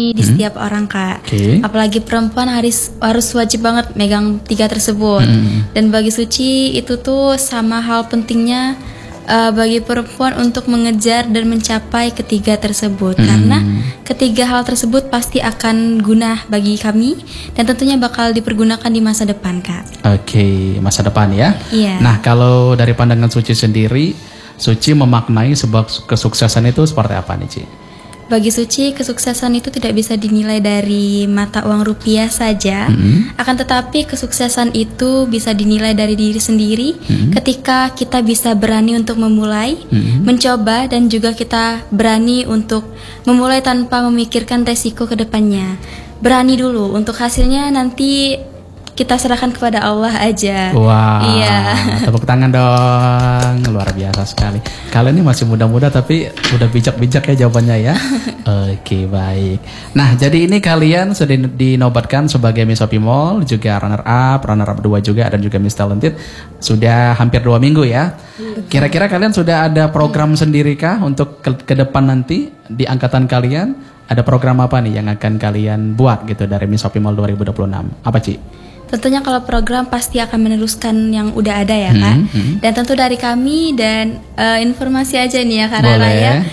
nih di setiap orang, Kak. Apalagi perempuan harus wajib banget megang 3 tersebut. Dan bagi Suci itu tuh sama hal pentingnya bagi perempuan untuk mengejar dan mencapai ketiga tersebut, karena ketiga hal tersebut pasti akan guna bagi kami dan tentunya bakal dipergunakan di masa depan, Kak. Oke, masa depan ya. Iya. Nah, kalau dari pandangan Suci sendiri, Suci memaknai sebuah kesuksesan itu seperti apa nih, Ci? Bagi Suci, kesuksesan itu tidak bisa dinilai dari mata uang rupiah saja. Akan tetapi kesuksesan itu bisa dinilai dari diri sendiri ketika kita bisa berani untuk memulai, mencoba, dan juga kita berani untuk memulai tanpa memikirkan resiko ke depannya. Berani dulu, untuk hasilnya nanti kita serahkan kepada Allah aja. Wah, iya. Tepuk tangan dong, luar biasa sekali. Kalian ini masih muda-muda tapi udah bijak-bijak ya jawabannya ya. Oke, baik. Nah, jadi ini kalian sudah dinobatkan sebagai Miss Shopee Mall, juga runner up 2 juga, dan juga Miss Talented. Sudah hampir 2 minggu ya. Kira-kira kalian sudah ada program sendiri kah untuk ke depan nanti di angkatan kalian? Ada program apa nih yang akan kalian buat gitu dari Miss Shopee Mall 2026? Apa, Ci? Tentunya kalau program pasti akan meneruskan yang udah ada ya, Kak. Dan tentu dari kami dan informasi aja nih ya, Kak Rara ya.